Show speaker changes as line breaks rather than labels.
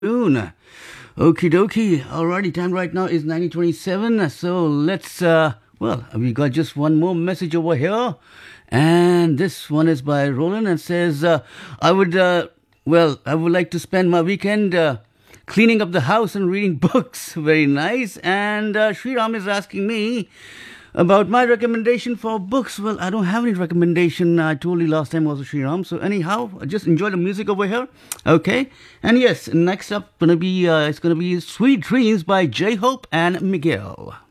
Soon. Okie dokie. Alrighty, time right now is 19:27. So let's, we got just one more message over here. And this one is by Roland and says, I would like to spend my weekend cleaning up the house and reading books. Very nice. And Sriram is asking me about my recommendation for books. Well, I don't have any recommendation. I told you last time also, Sriram. So anyhow, just enjoy the music over here. Okay. And yes, next up it's gonna be Sweet Dreams by J Hope and Miguel.